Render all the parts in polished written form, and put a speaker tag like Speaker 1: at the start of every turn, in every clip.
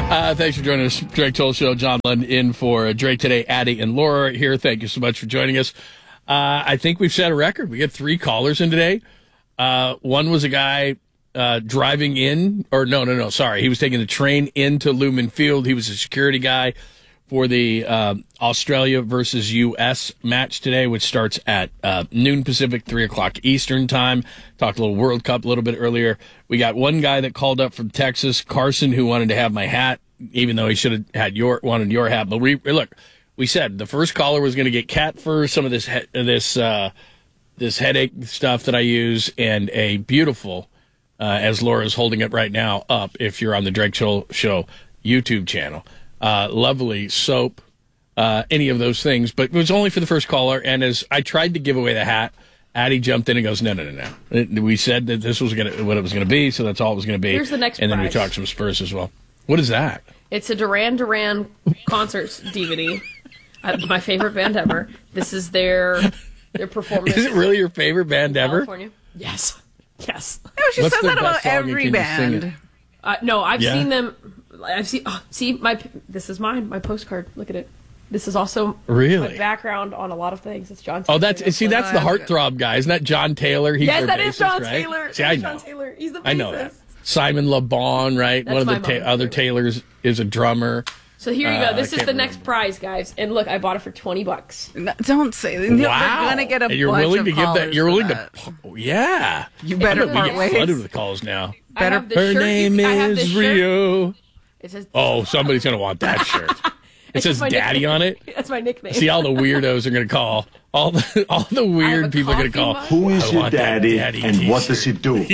Speaker 1: Thanks for joining us. Drake Toll Show. John Lund in for Drake today. Addie and Laura here. Thank you so much for joining us. I think we've set a record. We got 3 callers in today. One was a guy driving in, or no, sorry. He was taking the train into Lumen Field. He was a security guy for the Australia versus U.S. match today, which starts at noon Pacific, 3 o'clock Eastern time. Talked a little World Cup a little bit earlier. We got one guy that called up from Texas, Carson, who wanted to have my hat, even though he should have had wanted your hat. But we said the first caller was going to get cat fur, some of this headache stuff that I use, and a beautiful, as Laura's holding it right now, up if you're on the Drake Show YouTube channel. Lovely soap, any of those things, but it was only for the first caller. And as I tried to give away the hat, Addie jumped in and goes, no. We said that this was what it was going to be, so that's all it was going to be.
Speaker 2: Here's the next
Speaker 1: And then
Speaker 2: prize.
Speaker 1: we talked some Spurs as well. What is that?
Speaker 2: It's a Duran Duran concerts DVD. My favorite band ever. This is their performance.
Speaker 1: Is it really your favorite band ever?
Speaker 2: California? Yes.
Speaker 3: No, she says that about every band.
Speaker 2: No, I've seen them. This is mine. My postcard. Look at it. This is also
Speaker 1: really
Speaker 2: my background on a lot of things. It's John Taylor.
Speaker 1: Oh, that's the Heartthrob guy. Isn't that John Taylor? He's
Speaker 2: yes, that
Speaker 1: bassist,
Speaker 2: is John
Speaker 1: right?
Speaker 2: Taylor.
Speaker 1: See, I know.
Speaker 2: John Taylor. He's the bassist.
Speaker 1: I know that. Simon Le Bon, right?
Speaker 2: That's
Speaker 1: one of the other Taylors is a drummer.
Speaker 2: So here you go. This is the next prize, guys. And look, I bought it for $20.
Speaker 3: No, don't say that.
Speaker 1: Wow.
Speaker 3: They're going to get a
Speaker 1: and you're
Speaker 3: bunch
Speaker 1: willing
Speaker 3: of
Speaker 1: to give that. You're willing
Speaker 3: that.
Speaker 1: to. Yeah.
Speaker 3: You better part
Speaker 1: get
Speaker 3: ways.
Speaker 1: flooded with calls now.
Speaker 3: Better.
Speaker 1: Her name is Rio.
Speaker 2: It says,
Speaker 1: somebody's going to want that shirt. It says Daddy
Speaker 2: nickname.
Speaker 1: on it.
Speaker 2: That's my nickname.
Speaker 1: See, all the weirdos are going to call. All the weird people are going to call.
Speaker 2: Mug.
Speaker 4: Who is your daddy and what does he do?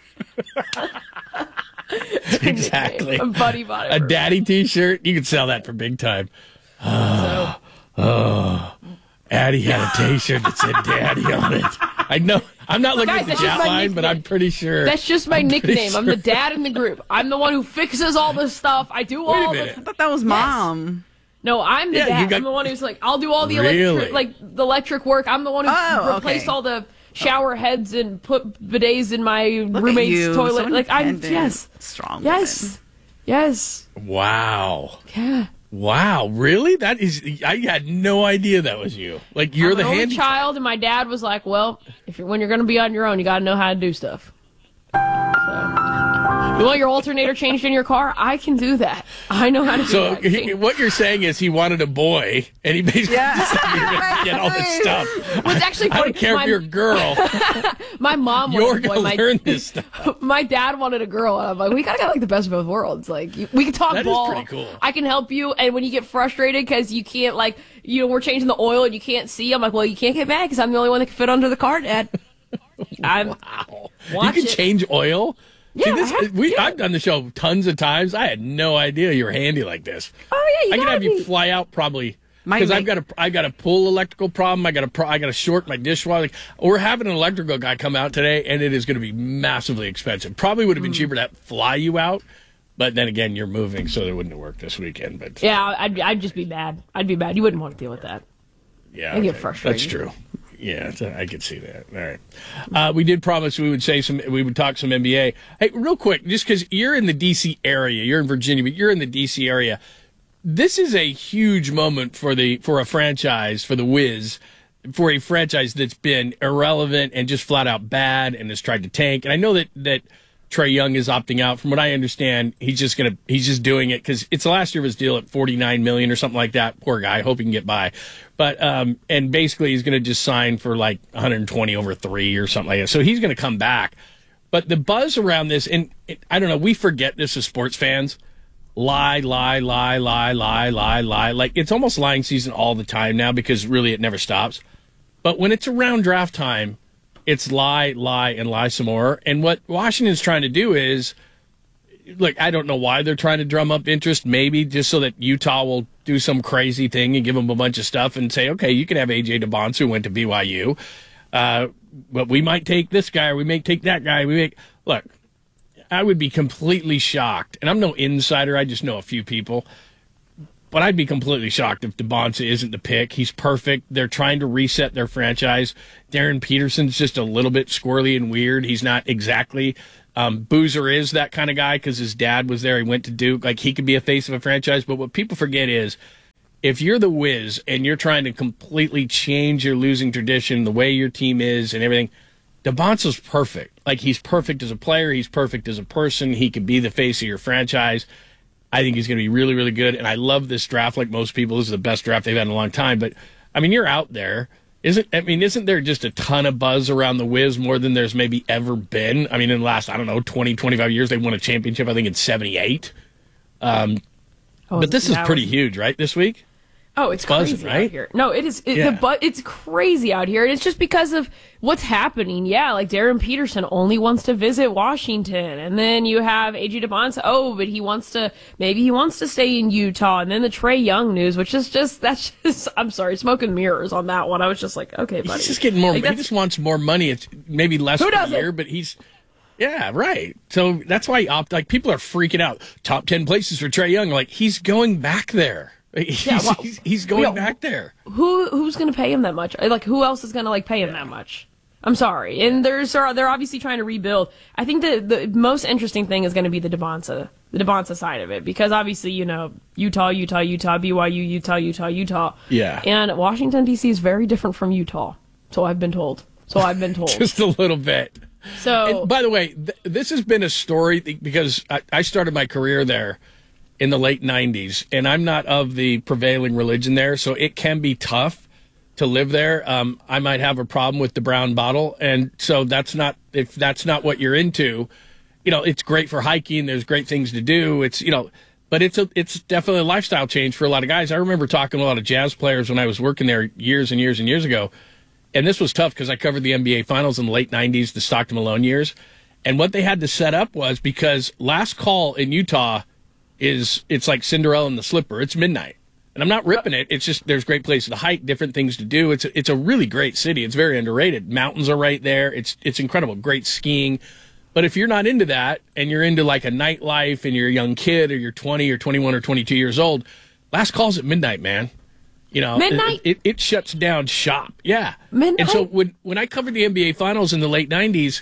Speaker 1: Exactly.
Speaker 2: A buddy bought it.
Speaker 1: A daddy T-shirt. You could sell that for big time. Addie had a T-shirt that said Daddy on it. I know. I'm not looking at the chat line, but I'm pretty sure.
Speaker 2: That's just my nickname.
Speaker 1: Sure.
Speaker 2: I'm the dad in the group. I'm the one who fixes all the stuff. I do all
Speaker 3: I thought that was Mom.
Speaker 2: No, I'm the dad. I'm the one who's like, I'll do all the electric work. I'm the one who replaced all the shower heads and put bidets in my roommate's toilet.
Speaker 3: So
Speaker 2: I'm
Speaker 3: strong.
Speaker 2: Yes. Yes.
Speaker 1: Wow.
Speaker 2: Yeah.
Speaker 1: Wow, really? That is, I had no idea that was you. Like, you're
Speaker 2: I'm
Speaker 1: the
Speaker 2: an only
Speaker 1: handy
Speaker 2: child, and my dad was like, well, when you're going to be on your own, you got to know how to do stuff. So, you want your alternator changed in your car? I can do that. I know how to do that.
Speaker 1: So what you're saying is he wanted a boy, and he basically decided you're going to get all this stuff.
Speaker 2: Well, it's actually funny.
Speaker 1: I don't care if you're a girl.
Speaker 2: My mom wanted
Speaker 1: You're
Speaker 2: a boy.
Speaker 1: going to learn this stuff.
Speaker 2: My dad wanted a girl, and I'm like, we got to get like the best of both worlds. Like, we can talk
Speaker 1: That
Speaker 2: ball.
Speaker 1: is pretty cool.
Speaker 2: I can help you, and when you get frustrated because you can't, we're changing the oil and you can't see, I'm like, well, you can't get mad because I'm the only one that can fit under the car, Dad.
Speaker 1: Wow. You can change oil?
Speaker 2: Yeah,
Speaker 1: See, I've done the show tons of times. I had no idea you were handy like this.
Speaker 2: Oh yeah,
Speaker 1: I can have you fly out probably because I've got a pull electrical problem. I got to short my dishwasher. Like, we're having an electrical guy come out today, and it is going to be massively expensive. Probably would have been cheaper to fly you out, but then again, you're moving, so it wouldn't have worked this weekend. But
Speaker 2: yeah, I'd just be mad. I'd be mad. You wouldn't want to deal with that.
Speaker 1: Yeah,
Speaker 2: I get frustrated.
Speaker 1: That's true. Yeah, I could see that. All right. We did promise we would talk some NBA. Hey, real quick, just because you're in the D.C. area, you're in Virginia, but you're in the D.C. area. This is a huge moment for a franchise, for the Wiz, for a franchise that's been irrelevant and just flat out bad and has tried to tank. And I know that Trae Young is opting out. From what I understand, he's just doing it because it's the last year of his deal at $49 million or something like that. Poor guy, hope he can get by. But and basically he's going to just sign for like 120 over 3 or something like that. So he's going to come back. But the buzz around this, and I don't know, we forget this as sports fans. Lie. Like, it's almost lying season all the time now because really it never stops. But when it's around draft time, it's lie, and lie some more. And what Washington's trying to do is, look, I don't know why they're trying to drum up interest, maybe just so that Utah will do some crazy thing and give them a bunch of stuff and say, okay, you can have A.J. DeBonce who went to BYU, but we might take this guy or we may take that guy. Look, I would be completely shocked, and I'm no insider, I just know a few people, but I'd be completely shocked if DeBonce isn't the pick. He's perfect. They're trying to reset their franchise. Darren Peterson's just a little bit squirrely and weird. He's not exactly Boozer is that kind of guy because his dad was there. He went to Duke. Like, he could be a face of a franchise. But what people forget is if you're the Wiz and you're trying to completely change your losing tradition, the way your team is and everything, DeBonce's perfect. Like, he's perfect as a player. He's perfect as a person. He could be the face of your franchise. I think he's going to be really, really good. And I love this draft like most people. This is the best draft they've had in a long time. But, I mean, you're out there. Isn't there just a ton of buzz around the Wiz more than there's maybe ever been? I mean, in the last, 20, 25 years, they won a championship, I think, in 78. But this is pretty huge, right, this week?
Speaker 2: Oh, it's
Speaker 1: buzzing,
Speaker 2: crazy
Speaker 1: right?
Speaker 2: out here. No, it is. It's crazy out here. And it's just because of what's happening. Yeah, like Darren Peterson only wants to visit Washington. And then you have AJ DeBonce. Oh, but maybe he wants to stay in Utah. And then the Trae Young news, which is I'm sorry, smoke and mirrors on that one. I was just like, okay, buddy.
Speaker 1: He's just getting more, he just wants more money. It's maybe less per year, but yeah, right. So that's why people are freaking out. Top 10 places for Trae Young. Like, he's going back there. He's going back there.
Speaker 2: Who's going to pay him that much? Like, who else is going to pay him that much? I'm sorry. And they're obviously trying to rebuild. I think the most interesting thing is going to be the DeBonce side of it, because obviously, Utah, BYU, Utah.
Speaker 1: Yeah.
Speaker 2: And Washington D.C. is very different from Utah. So I've been told.
Speaker 1: Just a little bit.
Speaker 2: So,
Speaker 1: and by the way, this has been a story because I started my career there in the late 90s, and I'm not of the prevailing religion there, so it can be tough to live there. I might have a problem with the brown bottle, and so if that's not what you're into, it's great for hiking. There's great things to do. But it's definitely a lifestyle change for a lot of guys. I remember talking to a lot of Jazz players when I was working there years and years and years ago, and this was tough because I covered the NBA Finals in the late 90s, the Stockton Malone years, and what they had to set up was, because last call in Utah it's like Cinderella and the Slipper. It's midnight. And I'm not ripping it. It's just there's great places to hike, different things to do. It's a really great city. It's very underrated. Mountains are right there. It's incredible. Great skiing. But if you're not into that and you're into like a nightlife and you're a young kid or you're 20 or 21 or 22 years old, last call's at midnight, man.
Speaker 2: Midnight?
Speaker 1: It shuts down shop. Yeah.
Speaker 2: Midnight?
Speaker 1: And so when I covered the NBA Finals in the late 90s,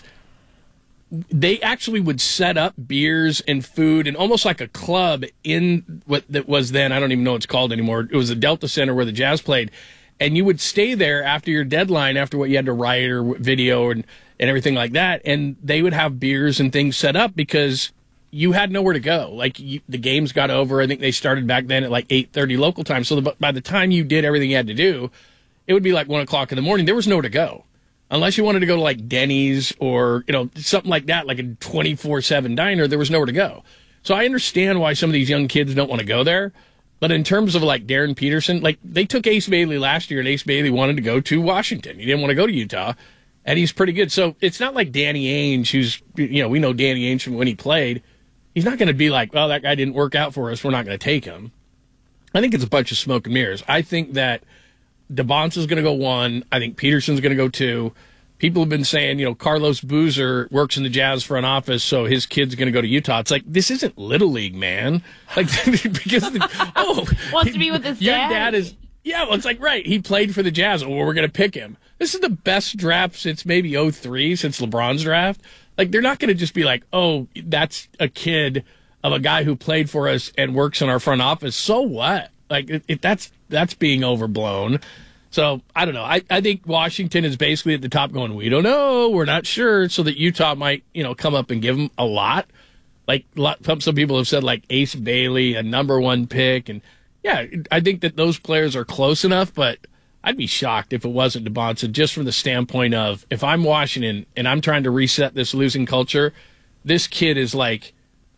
Speaker 1: they actually would set up beers and food and almost like a club in what that was then. I don't even know what it's called anymore. It was the Delta Center where the Jazz played. And you would stay there after your deadline, after what you had to write or video and everything like that. And they would have beers and things set up because you had nowhere to go. Like, the games got over. I think they started back then at like 8:30 local time. So by the time you did everything you had to do, it would be like 1 o'clock in the morning. There was nowhere to go. Unless you wanted to go to like Denny's or, something like that, like a 24/7 diner, there was nowhere to go. So I understand why some of these young kids don't want to go there. But in terms of like Darren Peterson, like they took Ace Bailey last year and Ace Bailey wanted to go to Washington. He didn't want to go to Utah, and he's pretty good. So it's not like Danny Ainge, who's, we know Danny Ainge from when he played. He's not going to be like, well, that guy didn't work out for us, we're not going to take him. I think it's a bunch of smoke and mirrors. I think that DeBonce is going to go 1. I think Peterson's going to go 2. People have been saying, Carlos Boozer works in the Jazz front office, so his kid's going to go to Utah. It's like, this isn't Little League, man. Like, because
Speaker 2: wants to be with his dad.
Speaker 1: Your dad is, well, it's like, right, he played for the Jazz. Oh, well, we're going to pick him. This is the best draft since maybe 2003, since LeBron's draft. Like, they're not going to just be like, oh, that's a kid of a guy who played for us and works in our front office. So what? Like, that's being overblown. So, I don't know. I think Washington is basically at the top going, we don't know, we're not sure, so that Utah might, come up and give them a lot. Like, some people have said, like, Ace Bailey, a number 1 pick. And, yeah, I think that those players are close enough, but I'd be shocked if it wasn't DeBonce, just from the standpoint of, if I'm Washington and I'm trying to reset this losing culture, this kid is like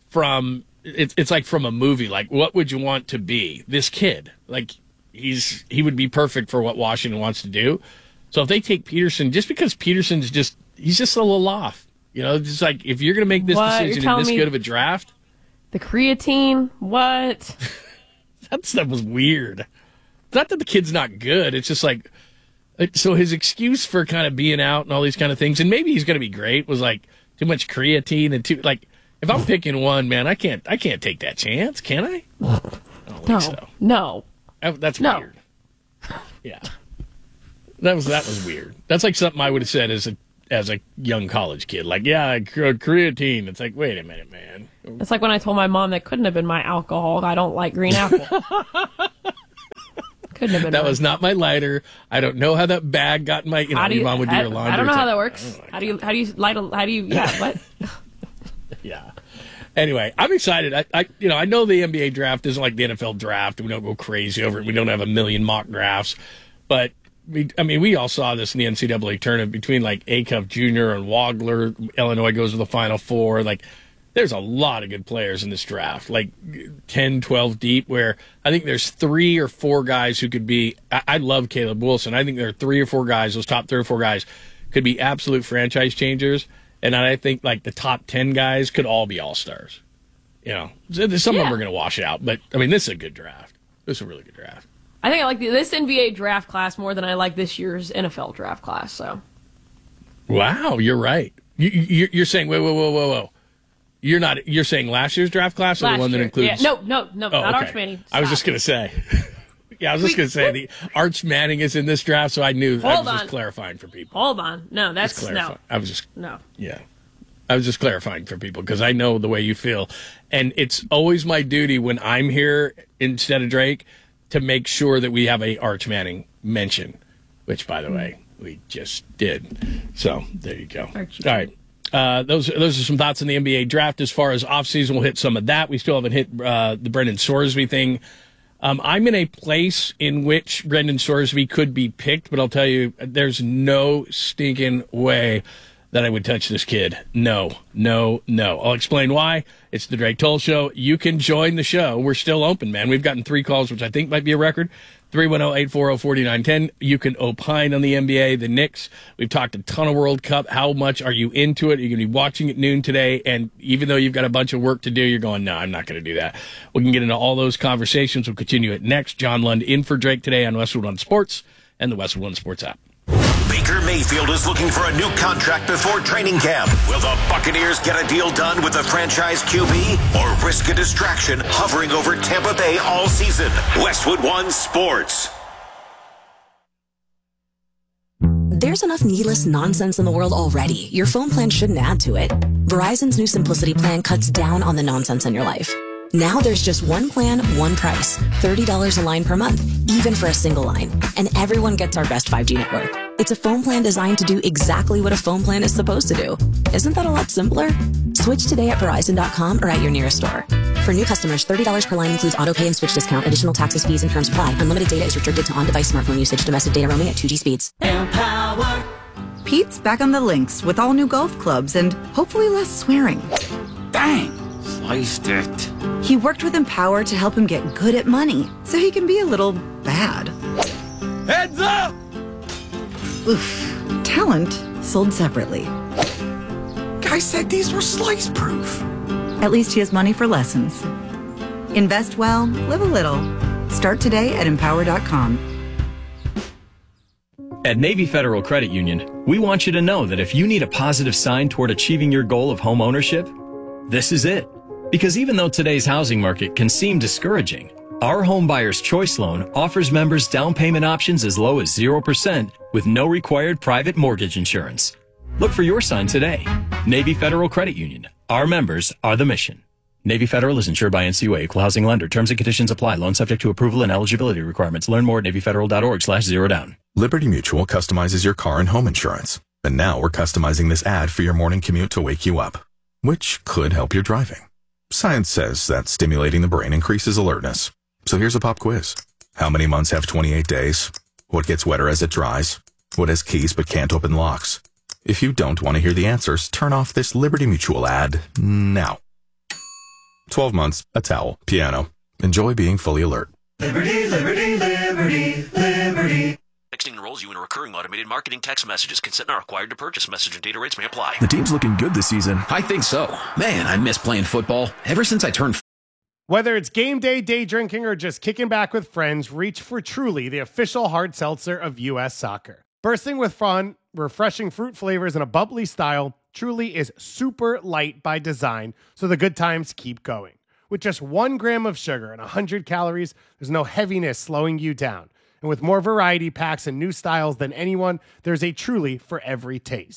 Speaker 1: it's like from a movie. Like, what would you want to be? This kid. Like, he would be perfect for what Washington wants to do. So if they take Peterson, just because Peterson's he's just a little off. Just like, if you're going to make this decision in this good of a draft.
Speaker 2: The creatine, what?
Speaker 1: That stuff was weird. It's not that the kid's not good. It's just like, so his excuse for kind of being out and all these kind of things, and maybe he's going to be great, was like too much creatine and if I'm picking one, man, I can't take that chance, can I? I don't think so.
Speaker 2: No.
Speaker 1: That's weird. Yeah. That was weird. That's like something I would have said as a as a young college kid. Like, yeah, creatine. It's like, wait a minute, man.
Speaker 2: It's like when I told my mom that couldn't have been my alcohol. I don't like green apple. Couldn't have been.
Speaker 1: That
Speaker 2: mine.
Speaker 1: was not my lighter. I don't know how that bag got in my. You know, your mom would do your laundry.
Speaker 2: I don't know
Speaker 1: It's
Speaker 2: how
Speaker 1: like,
Speaker 2: that works.
Speaker 1: oh
Speaker 2: How do you yeah, what?
Speaker 1: Yeah. Anyway, I'm excited. I know the NBA draft isn't like the NFL draft. We don't go crazy over it. We don't have a million mock drafts, but we all saw this in the NCAA tournament between like Acuff Jr. and Wagler. Illinois goes to the Final Four. Like, there's a lot of good players in this draft, like 10, 12 deep, where I think there's 3 or 4 guys who could be. I love Caleb Wilson. I think there are 3 or 4 guys, those top 3 or 4 guys, could be absolute franchise changers. And I think like the top 10 guys could all be all-stars. You know, some of them are going to wash out, but I mean, this is a good draft. This is a really good draft.
Speaker 2: I think I like this NBA draft class more than I like this year's NFL draft class. So,
Speaker 1: wow, you're right. You're saying whoa. You're saying last year's draft class or the one that includes?
Speaker 2: Yeah. No, not Arch Manning.
Speaker 1: I was just going to say. Yeah, I was just going to say the Arch Manning is in this draft, so I knew. I was just clarifying for people.
Speaker 2: Hold on. No, that's no.
Speaker 1: I was just
Speaker 2: no.
Speaker 1: Yeah, I was just clarifying for people because I know the way you feel, and it's always my duty when I'm here instead of Drake to make sure that we have a Arch Manning mention, which, by the way, we just did. So there you go. Archie. All right. Those are some thoughts on the NBA draft. As far as offseason, we'll hit some of that. We still haven't hit the Brendan Sorsby thing. I'm in a place in which Brendan Sorsby could be picked, but I'll tell you, there's no stinking way that I would touch this kid. No. I'll explain why. It's the Drake Toll Show. You can join the show. We're still open, man. We've gotten 3 calls, which I think might be a record. 310-840-4910. You can opine on the NBA, the Knicks. We've talked a ton of World Cup. How much are you into it? You're going to be watching at noon today, and even though you've got a bunch of work to do, you're going, no, I'm not going to do that. We can get into all those conversations. We'll continue it next. John Lund in for Drake today on Westwood One Sports and the Westwood One Sports app.
Speaker 5: Baker Mayfield is looking for a new contract before training camp. Will the Buccaneers get a deal done with the franchise QB or risk a distraction hovering over Tampa Bay all season? Westwood One Sports.
Speaker 6: There's enough needless nonsense in the world already. Your phone plan shouldn't add to it. Verizon's new Simplicity plan cuts down on the nonsense in your life. Now there's just one plan, one price. $30 a line per month, even for a single line. And everyone gets our best 5G network. It's a phone plan designed to do exactly what a phone plan is supposed to do. Isn't that a lot simpler? Switch today at Verizon.com or at your nearest store. For new customers, $30 per line includes auto pay and switch discount. Additional taxes, fees, and terms apply. Unlimited data is restricted to on-device smartphone usage. Domestic data roaming at 2G speeds.
Speaker 7: Empower. Pete's back on the links with all new golf clubs and hopefully less swearing.
Speaker 8: Bang! Sliced it.
Speaker 7: He worked with Empower to help him get good at money, so he can be a little bad.
Speaker 8: Heads up!
Speaker 7: Oof. Talent sold separately.
Speaker 8: Guy said these were slice proof.
Speaker 7: At least he has money for lessons. Invest well, live a little. Start today at Empower.com.
Speaker 9: At Navy Federal Credit Union, we want you to know that if you need a positive sign toward achieving your goal of home ownership, this is it. Because even though today's housing market can seem discouraging, our Home Buyer's Choice Loan offers members down payment options as low as 0% with no required private mortgage insurance. Look for your sign today. Navy Federal Credit Union. Our members are the mission. Navy Federal is insured by NCUA, Equal Housing Lender. Terms and conditions apply. Loan subject to approval and eligibility requirements. Learn more at NavyFederal.org/zerodown.
Speaker 10: Liberty Mutual customizes your car and home insurance. And now we're customizing this ad for your morning commute to wake you up, which could help your driving. Science says that stimulating the brain increases alertness. So here's a pop quiz. How many months have 28 days? What gets wetter as it dries? What has keys but can't open locks? If you don't want to hear the answers, turn off this Liberty Mutual ad now. 12 months, a towel, piano. Enjoy being fully alert.
Speaker 11: Liberty, liberty, liberty, liberty.
Speaker 12: Texting enrolls you in recurring automated marketing text messages. Consent not required to purchase. Message and data rates may apply.
Speaker 13: The team's looking good this season.
Speaker 14: I think so. Man, I miss playing football ever since I turned.
Speaker 15: Whether it's game day drinking, or just kicking back with friends, reach for Truly, the official hard seltzer of U.S. soccer. Bursting with fun, refreshing fruit flavors, and a bubbly style, Truly is super light by design, so the good times keep going. With just 1 gram of sugar and 100 calories, there's no heaviness slowing you down. And with more variety packs and new styles than anyone, there's a Truly for every taste.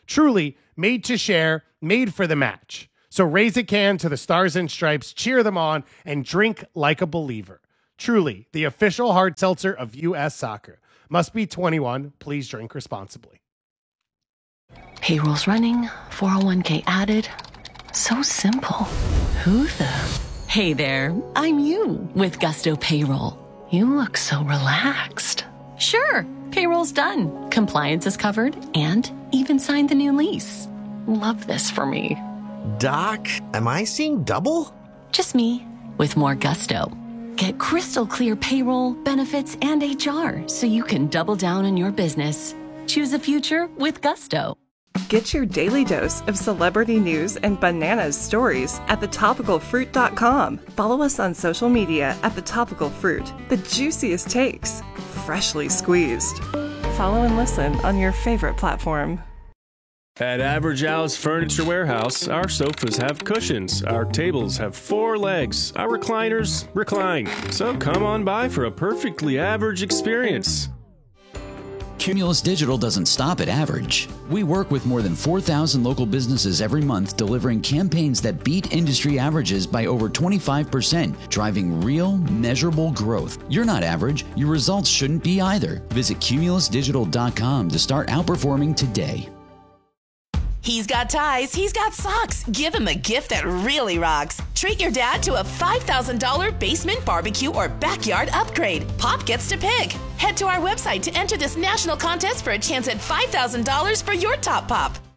Speaker 15: Truly, made to share, made for the match. So raise a can to the Stars and Stripes, cheer them on, and drink like a believer. Truly, the official hard seltzer of U.S. Soccer. Must be 21. Please drink responsibly.
Speaker 13: Payroll's running, 401k added. So simple. Who the? Hey there, I'm you with Gusto Payroll. You look so relaxed. Sure, payroll's done. Compliance is covered and even signed the new lease. Love this for me.
Speaker 8: Doc, am I seeing double?
Speaker 13: Just me with more gusto. Get crystal clear payroll, benefits, and HR so you can double down on your business. Choose a future with Gusto.
Speaker 16: Get your daily dose of celebrity news and bananas stories at thetopicalfruit.com. Follow us on social media at The Topical Fruit. The juiciest takes, freshly squeezed. Follow and listen on your favorite platform.
Speaker 17: At Average Al's Furniture Warehouse, our sofas have cushions, our tables have 4 legs, our recliners recline. So come on by for a perfectly average experience.
Speaker 14: Cumulus Digital doesn't stop at average. We work with more than 4,000 local businesses every month, delivering campaigns that beat industry averages by over 25%, driving real, measurable growth. You're not average. Your results shouldn't be either. Visit cumulusdigital.com to start outperforming today.
Speaker 18: He's got ties, he's got socks. Give him a gift that really rocks. Treat your dad to a $5,000 basement barbecue or backyard upgrade. Pop gets to pick. Head to our website to enter this national contest for a chance at $5,000 for your top pop.